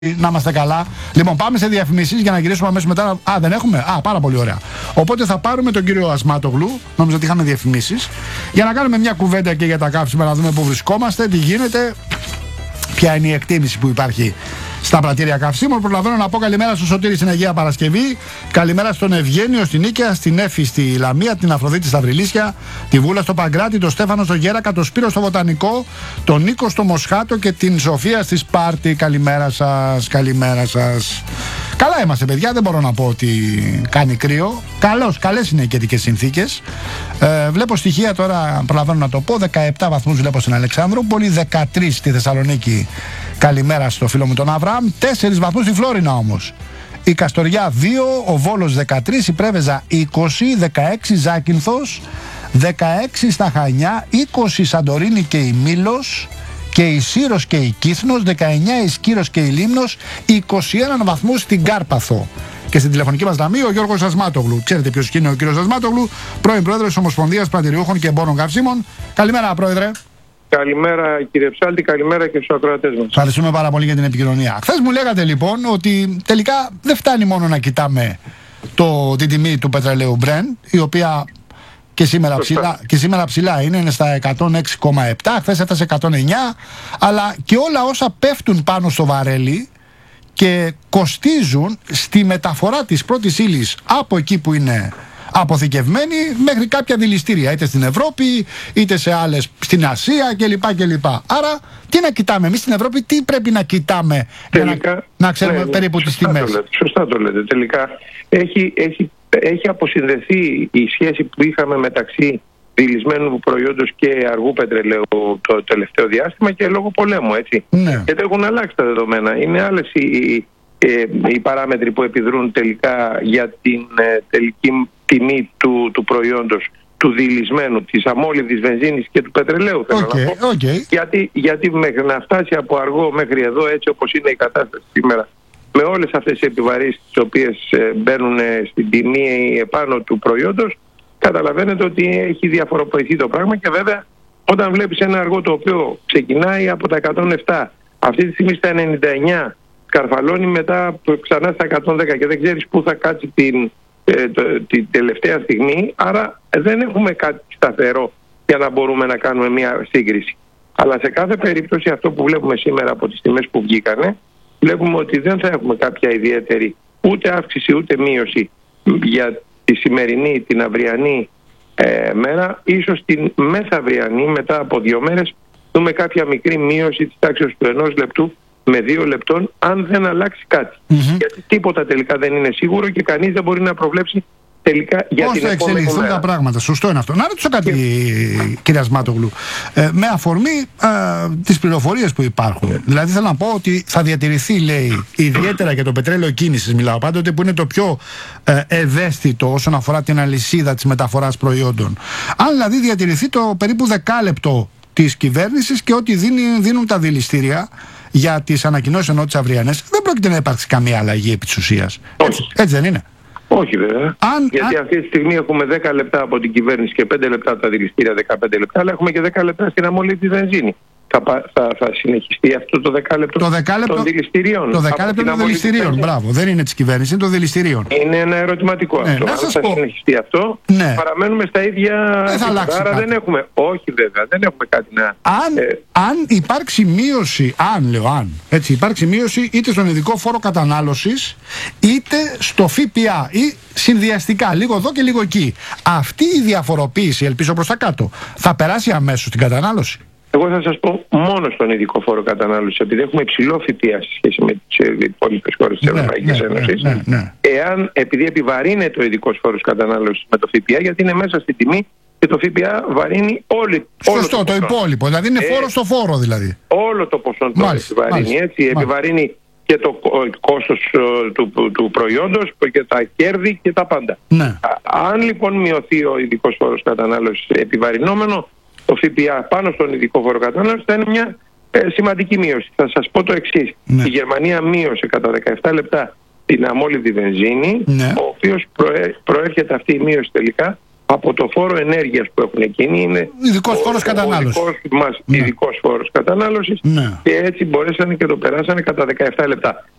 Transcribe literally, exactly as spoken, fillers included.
Να είμαστε καλά. Λοιπόν, πάμε σε διαφημίσεις για να γυρίσουμε αμέσως μετά. Α, δεν έχουμε. Α, πάρα πολύ ωραία. Οπότε θα πάρουμε τον κύριο Ασμάτογλου. Νόμιζα ότι είχαμε διαφημίσεις. Για να κάνουμε μια κουβέντα και για τα καύσιμα, να δούμε πού βρισκόμαστε, τι γίνεται, ποια είναι η εκτίμηση που υπάρχει στα πρατήρια καυσίμων. Προλαβαίνω να πω καλημέρα στο Σωτήρη στην Αγία Παρασκευή. Καλημέρα στον Ευγένιο στην Νίκαια, στην Έφη στη Λαμία, την Αφροδίτη στα Βρυλίσια, τη Βούλα στο Παγκράτη, τον Στέφανο στο Γέρακα, τον Σπύρο στο Βοτανικό, τον Νίκο στο Μοσχάτο και την Σοφία στη Σπάρτη. Καλημέρα σας, καλημέρα σας. Καλά είμαστε, παιδιά, δεν μπορώ να πω ότι κάνει κρύο. Καλώς, καλές είναι οι καιρικές συνθήκες. Ε, βλέπω στοιχεία τώρα, προλαβαίνω να το πω. δεκαεπτά βαθμούς βλέπω στην Αλεξάνδρουπολη, δεκατρείς στη Θεσσαλονίκη. Καλημέρα στο φίλο μου τον Αβραάμ. τέσσερις βαθμούς στη Φλόρινα όμως. Η Καστοριά δύο, ο Βόλος δεκατρείς, η Πρέβεζα είκοσι, δεκαέξι Ζάκυνθος, δεκαέξι στα Χανιά, είκοσι Σαντορίνη και η Μήλος και η Σύρος και η Κύθνος, δεκαεννιά η Σκύρος και η Λίμνος, είκοσι ένα βαθμούς στην Κάρπαθο. Και στην τηλεφωνική μας γραμμή ο Γιώργος Ασμάτογλου. Ξέρετε ποιος είναι ο κύριος Ασμάτογλου, πρώην πρόεδρος της Ομοσπονδίας Πρατηριούχων και Εμπόρων Καυσίμων. Καλημέρα, πρόεδρε. Καλημέρα κύριε Ψάλτη, καλημέρα και στους ακροατές μας. Ευχαριστούμε πάρα πολύ για την επικοινωνία. Χθες μου λέγατε λοιπόν ότι τελικά δεν φτάνει μόνο να κοιτάμε το, την τιμή του πετρελαίου Brent, η οποία και σήμερα, ψηλά, και σήμερα ψηλά είναι, είναι στα εκατόν έξι κόμμα επτά, χθες έφτασε εκατόν εννιά, αλλά και όλα όσα πέφτουν πάνω στο βαρέλι και κοστίζουν στη μεταφορά της πρώτης ύλης από εκεί που είναι αποθηκευμένη μέχρι κάποια δηληστήρια, είτε στην Ευρώπη είτε σε άλλες, στην Ασία κλπ. κλπ. Άρα τι να κοιτάμε εμείς στην Ευρώπη, τι πρέπει να κοιτάμε τελικά, για να, να ξέρουμε ναι, περίπου τις τιμές. Το λέτε, σωστά το λέτε. Τελικά έχει, έχει, έχει αποσυνδεθεί η σχέση που είχαμε μεταξύ δηλισμένου προϊόντος και αργού πετρελαίου το τελευταίο διάστημα και λόγω πολέμου, έτσι. Ναι. Γιατί έχουν αλλάξει τα δεδομένα. Είναι άλλες οι, οι, οι παράμετροι που επιδρούν τελικά για την ε, τελική τιμή του, του προϊόντος, του δηλισμένου, της αμόλυβδης βενζίνης και του πετρελαίου. Θέλω okay, να πω. Okay. Γιατί, γιατί μέχρι να φτάσει από αργό μέχρι εδώ, έτσι όπως είναι η κατάσταση σήμερα, με όλες αυτές τις επιβαρύσεις τις οποίες ε, μπαίνουν ε, στην τιμή επάνω του προϊόντος, καταλαβαίνετε ότι έχει διαφοροποιηθεί το πράγμα. Και βέβαια όταν βλέπεις ένα αργό το οποίο ξεκινάει από τα εκατόν επτά, αυτή τη στιγμή στα ενενήντα εννιά, καρφαλώνει μετά ξανά στα εκατόν δέκα και δεν ξέρεις πού θα κάτσει την, ε, το, την τελευταία στιγμή, άρα δεν έχουμε κάτι σταθερό για να μπορούμε να κάνουμε μια σύγκριση. Αλλά σε κάθε περίπτωση αυτό που βλέπουμε σήμερα από τις τιμές που βγήκανε, βλέπουμε ότι δεν θα έχουμε κάποια ιδιαίτερη ούτε αύξηση ούτε μείωση για τη σημερινή, την αυριανή ε, μέρα. Ίσως την μεθαυριανή, μετά από δύο μέρες, δούμε κάποια μικρή μείωση της τάξης του ενός λεπτού με δύο λεπτών, αν δεν αλλάξει κάτι. Mm-hmm. Γιατί τίποτα τελικά δεν είναι σίγουρο και κανείς δεν μπορεί να προβλέψει τελικά για πώς την θα εξελιχθούν τα πράγματα. Σωστό είναι αυτό. Να ρωτήσω κάτι, και... κύριε Ασμάτογλου. Ε, με αφορμή ε, τις πληροφορίες που υπάρχουν. Yeah. Δηλαδή θέλω να πω ότι θα διατηρηθεί, λέει, ιδιαίτερα για το πετρέλαιο κίνησης, μιλάω πάντοτε, που είναι το πιο ε, ευαίσθητο όσον αφορά την αλυσίδα της μεταφοράς προϊόντων. Αν δηλαδή διατηρηθεί το περίπου δεκάλεπτο της κυβέρνησης και ότι δίνει, δίνουν τα δηληστήρια για τις ανακοινώσεις ενώ τις αυριανές, δεν πρόκειται να υπάρξει καμία αλλαγή επί της ουσίας. Έτσι, έτσι δεν είναι? Όχι βέβαια. Αν, Γιατί αν... αυτή τη στιγμή έχουμε δέκα λεπτά από την κυβέρνηση και πέντε λεπτά από τα δηληστήρια, δεκαπέντε λεπτά, αλλά έχουμε και δέκα λεπτά στην αμόλυβδη βενζίνη. Θα, θα, θα συνεχιστεί αυτό το δεκάλεπτο, το δεκάλεπτο των δηληστηρίων. Το δεκάλεπτο των δηληστηρίων, μπράβο. Δεν είναι της κυβέρνησης, είναι των δηληστηρίων. Είναι ένα ερωτηματικό ναι, αυτό. Αν θα πω. συνεχιστεί αυτό, ναι. παραμένουμε στα ίδια. Δεν θα αλλάξει. Άρα κάτι. δεν έχουμε. Όχι βέβαια, δεν έχουμε κάτι να. Αν, ε... αν υπάρξει μείωση, αν λέω, αν έτσι, υπάρξει μείωση είτε στον ειδικό φόρο κατανάλωσης, είτε στο ΦΠΑ ή συνδυαστικά, λίγο εδώ και λίγο εκεί. Αυτή η διαφοροποίηση, ελπίζω προς τα κάτω, θα περάσει αμέσως στην κατανάλωση. Εγώ θα σας πω μόνο στον ειδικό φόρο κατανάλωσης, επειδή έχουμε υψηλό ΦΠΑ σε σχέση με τις υπόλοιπες χώρες της Ευρωπαϊκής ναι, Ένωσης. Ναι, ναι, ναι. Εάν, επειδή επιβαρύνεται ο ειδικός φόρος κατανάλωσης με το ΦΠΑ, γιατί είναι μέσα στην τιμή και το ΦΠΑ βαρύνει όλη. Σωστό, όλο το, το υπόλοιπο. Δηλαδή είναι φόρο ε, στο φόρο, δηλαδή. Όλο το ποσό το επιβαρύνει. Έτσι, μάλιστα. Επιβαρύνει και το κόστος του, του, του προϊόντος και τα κέρδη και τα πάντα. Ναι. Αν λοιπόν μειωθεί ο ειδικός φόρος κατανάλωσης επιβαρυνόμενο, το ΦΠΑ πάνω στον ειδικό φόρο κατανάλωσης θα είναι μια ε, σημαντική μείωση. Θα σας πω το εξής. Ναι. Η Γερμανία μείωσε κατά δεκαεπτά λεπτά την αμόλυβδη βενζίνη, ναι. ο οποίος προέ, προέρχεται αυτή η μείωση τελικά από το φόρο ενέργειας που έχουν εκείνοι. Είναι ειδικός φόρος κατανάλωσης. Ο δικός μας ναι. ειδικός φόρος κατανάλωσης ναι. και έτσι μπορέσανε και το περάσανε κατά δεκαεπτά λεπτά.